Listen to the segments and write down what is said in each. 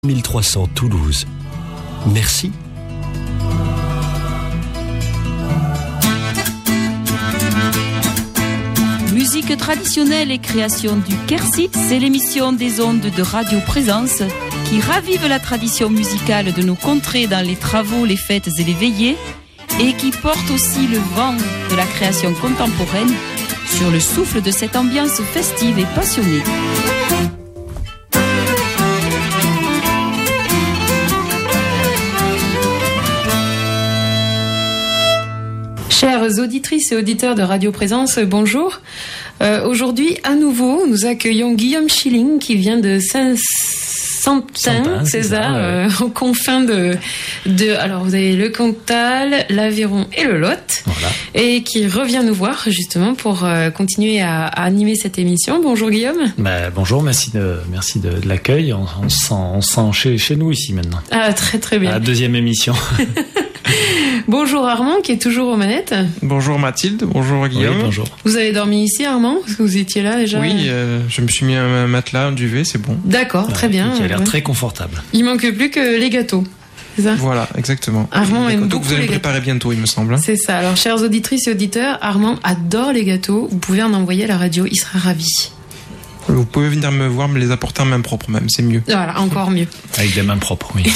1300 Toulouse. Merci. Musique traditionnelle et création du Quercy, c'est l'émission des ondes de Radio Présence qui ravive la tradition musicale de nos contrées dans les travaux, les fêtes et les veillées et qui porte aussi le vent de la création contemporaine sur le souffle de cette ambiance festive et passionnée. Chères auditrices et auditeurs de Radio Présence, bonjour. Aujourd'hui, à nouveau, nous accueillons Guillaume Schilling qui vient de Saint-Quentin, c'est ça, aux confins de. Alors, vous avez le Cantal, l'Aveyron et le Lot, voilà. Et qui revient nous voir justement pour continuer à animer cette émission. Bonjour Guillaume. Bonjour, merci de l'accueil. On se sent chez nous ici maintenant. Ah, très très bien. La deuxième émission. Bonjour Armand qui est toujours aux manettes. Bonjour Mathilde, bonjour Guillaume. Oui, bonjour. Vous avez dormi ici Armand? Parce que vous étiez là déjà. Oui, je me suis mis un matelas, un duvet, c'est bon. D'accord, très bien. Qui a l'air très confortable. Il manque plus que les gâteaux. C'est ça? Voilà, exactement. Armand aime beaucoup que vous allez préparer bientôt, il me semble. C'est ça. Alors, chères auditrices et auditeurs, Armand adore les gâteaux. Vous pouvez en envoyer à la radio, il sera ravi. Vous pouvez venir me voir, me les apporter en main propre même, c'est mieux. Voilà, encore mieux. Avec des mains propres, oui.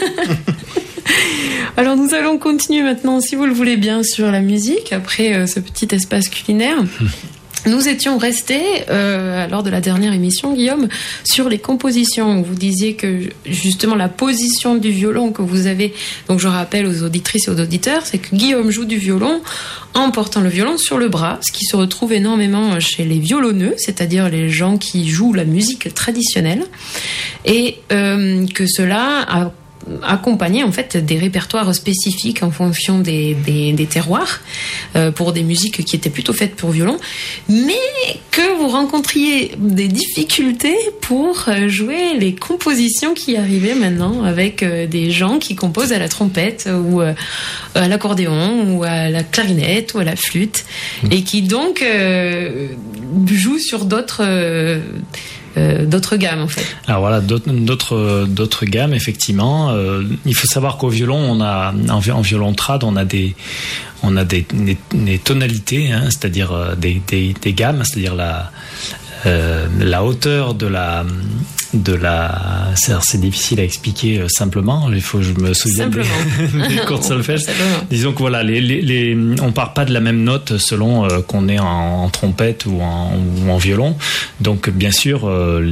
Alors nous allons continuer maintenant, si vous le voulez bien, sur la musique, après ce petit espace culinaire. Nous étions restés, lors de la dernière émission, Guillaume, sur les compositions. Vous disiez que, justement, la position du violon que vous avez, donc je rappelle aux auditrices et aux auditeurs, c'est que Guillaume joue du violon en portant le violon sur le bras, ce qui se retrouve énormément chez les violonneux, c'est-à-dire les gens qui jouent la musique traditionnelle, et que cela a accompagner en fait des répertoires spécifiques en fonction des terroirs pour des musiques qui étaient plutôt faites pour violon, mais que vous rencontriez des difficultés pour jouer les compositions qui arrivaient maintenant avec des gens qui composent à la trompette ou à l'accordéon ou à la clarinette ou à la flûte et qui donc jouent sur d'autres gammes en fait. Alors voilà, d'autres gammes effectivement. Il faut savoir qu'au violon, on a en violon trad, on a des tonalités, hein, c'est-à-dire des gammes, c'est-à-dire la hauteur de la c'est difficile à expliquer simplement. Il faut que je me souvienne des cours de solfège. Disons que voilà, on part pas de la même note selon qu'on est en trompette ou en violon. Donc bien sûr,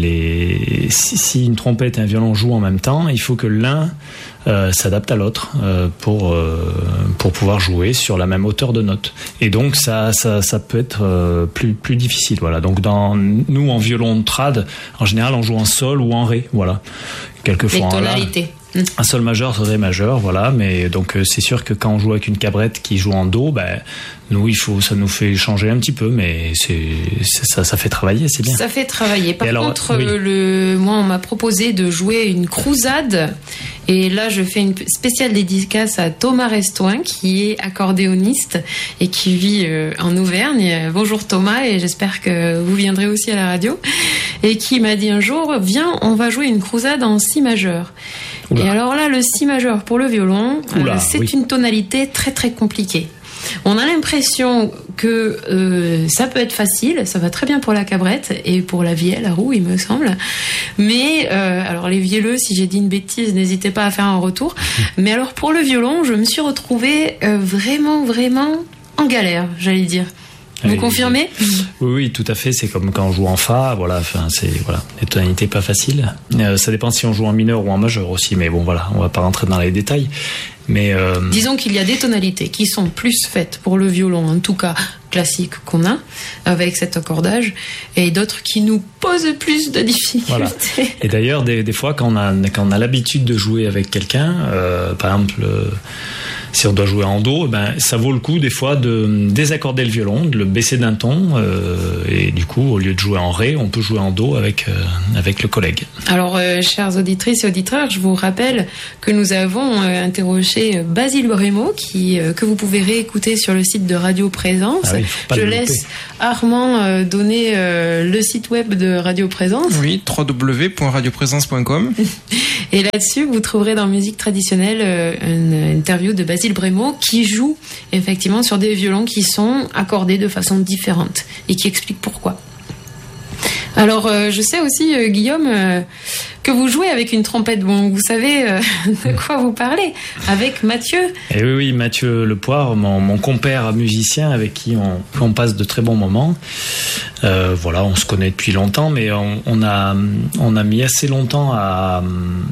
si une trompette et un violon jouent en même temps, il faut que l'un s'adapte à l'autre pour pouvoir jouer sur la même hauteur de note. Et donc ça peut être plus difficile. Voilà. Donc nous en violon trad, en général, on joue en sol ou en ré. Voilà. Quelquefois les tonalités. Un sol majeur, ré majeur, voilà. Mais donc c'est sûr que quand on joue avec une cabrette qui joue en do, nous ça nous fait changer un petit peu, mais ça fait travailler, c'est bien. Ça fait travailler. Par contre, oui. Moi on m'a proposé de jouer une crousade, et là je fais une spéciale dédicace à Thomas Restoin qui est accordéoniste et qui vit en Auvergne. Bonjour Thomas, et j'espère que vous viendrez aussi à la radio. Et qui m'a dit un jour, viens, on va jouer une crousade en si majeur. Oula. Et alors là, le si majeur pour le violon, c'est une tonalité très très compliquée. On a l'impression que ça peut être facile, ça va très bien pour la cabrette et pour la vielle à roue, il me semble. Mais alors les vielleux, si j'ai dit une bêtise, n'hésitez pas à faire un retour. Mais alors pour le violon, je me suis retrouvée vraiment en galère, j'allais dire. Vous confirmez ? Oui, tout à fait. C'est comme quand on joue en fa, voilà. Enfin, les tonalités pas faciles. Ça dépend si on joue en mineur ou en majeur aussi, mais bon, voilà, on va pas rentrer dans les détails. Mais disons qu'il y a des tonalités qui sont plus faites pour le violon, en tout cas classique qu'on a avec cet accordage, et d'autres qui nous posent plus de difficultés. Voilà. Et d'ailleurs, des fois, quand on a l'habitude de jouer avec quelqu'un, par exemple. si on doit jouer en do, ça vaut le coup des fois de désaccorder le violon, de le baisser d'un ton, et du coup, au lieu de jouer en ré, on peut jouer en do avec le collègue. Alors, chères auditrices et auditeurs, je vous rappelle que nous avons interrogé Basile Brémaud, que vous pouvez réécouter sur le site de Radio Présence. Ah oui, je laisse Armand donner le site web de Radio Présence. Oui, www.radioprésence.com. Et là-dessus, vous trouverez dans Musique Traditionnelle une interview de Basile Brémaud qui joue effectivement sur des violons qui sont accordés de façon différente et qui explique pourquoi. Alors, je sais aussi, Guillaume, que vous jouez avec une trompette. Bon, vous savez de quoi vous parlez, avec Mathieu. Et oui, Mathieu Lepoire, mon compère musicien avec qui on passe de très bons moments. Voilà, on se connaît depuis longtemps, mais on a mis assez longtemps à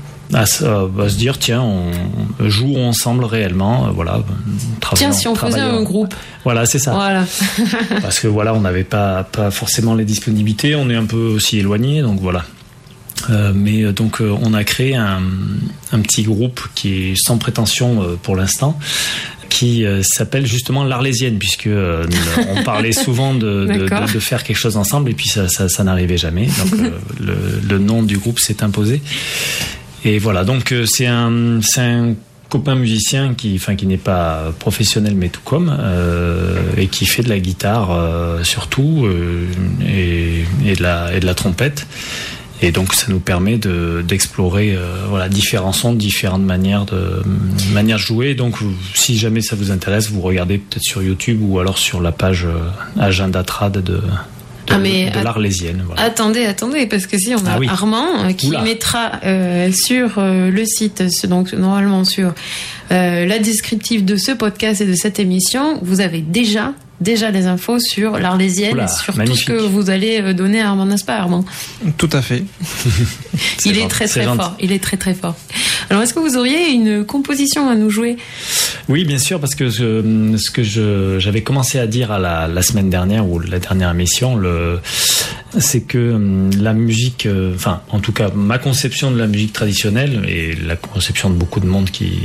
se dire, tiens, on joue ensemble réellement, voilà. Tiens, si on faisait un groupe. Voilà, c'est ça. Voilà. Parce que voilà, on n'avait pas forcément les disponibilités, on est un peu aussi éloignés, donc voilà. Mais donc on a créé un petit groupe qui est sans prétention pour l'instant, qui s'appelle justement l'Arlésienne, puisque on parlait souvent de faire quelque chose ensemble, et puis ça n'arrivait jamais. Donc le nom du groupe s'est imposé. Et voilà, donc c'est un copain musicien qui n'est pas professionnel, mais tout comme, et qui fait de la guitare surtout, et de la trompette. Et donc ça nous permet d'explorer différents sons, différentes manières de jouer. Donc si jamais ça vous intéresse, vous regardez peut-être sur YouTube ou alors sur la page Agenda Trad de l'Arlésienne. Voilà. Attendez, parce que si on a Armand qui mettra sur le site, donc normalement sur la descriptive de ce podcast et de cette émission, vous avez déjà des infos sur l'Arlésienne et sur magnifique. Tout ce que vous allez donner à Armand, n'est-ce pas, Armand? Tout à fait. Il est très très fort. Il est très très fort. Alors, est-ce que vous auriez une composition à nous jouer? Oui, bien sûr, parce que ce que j'avais commencé à dire à la semaine dernière ou la dernière émission, c'est que la musique, en tout cas ma conception de la musique traditionnelle et la conception de beaucoup de monde qui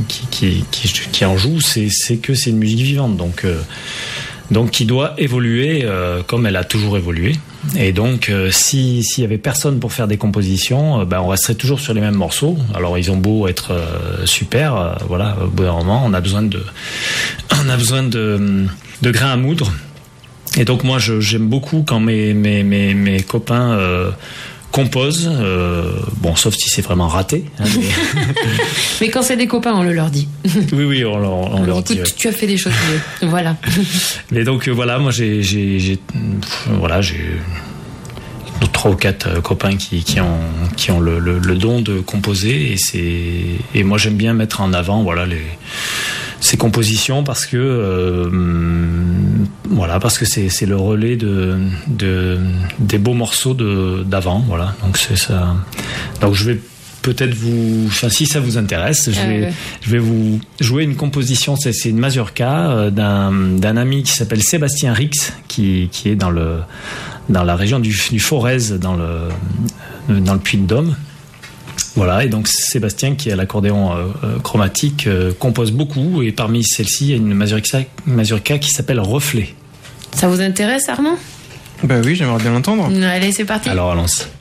en joue, c'est que c'est une musique vivante, donc qui doit évoluer comme elle a toujours évolué. Et donc s'il y avait personne pour faire des compositions, on resterait toujours sur les mêmes morceaux. Alors ils ont beau être super, voilà, au bout d'un moment on a besoin de grains à moudre. Et donc moi j'aime beaucoup quand mes copains composent, sauf si c'est vraiment raté. Hein, mais quand c'est des copains, on le leur dit. Oui, on leur dit. Tu as fait des choses mieux. Voilà. Mais donc voilà, moi j'ai 3 ou 4 copains qui ont le don de composer, et moi j'aime bien mettre en avant ces compositions parce que c'est le relais des beaux morceaux d'avant, voilà. Donc c'est ça. Donc je vais peut-être si ça vous intéresse, je vais vous jouer une composition. C'est une mazurka d'un ami qui s'appelle Sébastien Rix, qui est dans la région du Forez, dans le Puy-de-Dôme. Voilà, et donc Sébastien, qui est à l'accordéon chromatique, compose beaucoup, et parmi celles-ci, il y a une mazurka qui s'appelle Reflet. Ça vous intéresse, Armand? Oui, j'aimerais bien l'entendre. Allez, c'est parti. Alors allons-y.